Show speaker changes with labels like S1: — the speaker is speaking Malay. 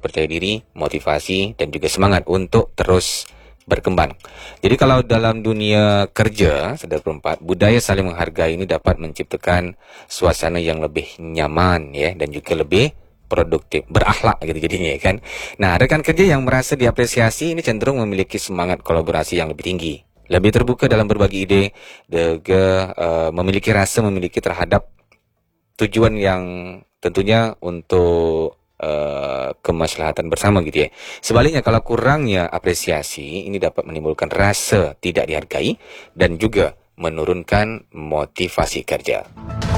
S1: percaya diri, motivasi, dan juga semangat untuk terus berkembang. Jadi kalau dalam dunia kerja, saudara perempat, budaya saling menghargai ini dapat menciptakan suasana yang lebih nyaman ya, dan juga lebih produktif, berakhlak gitu jadinya kan. Nah, rekan kerja yang merasa diapresiasi ini cenderung memiliki semangat kolaborasi yang lebih tinggi, lebih terbuka dalam berbagi ide, juga memiliki rasa memiliki terhadap tujuan yang tentunya untuk kemaslahatan bersama gitu ya. Sebaliknya kalau kurangnya apresiasi ini dapat menimbulkan rasa tidak dihargai dan juga menurunkan motivasi kerja.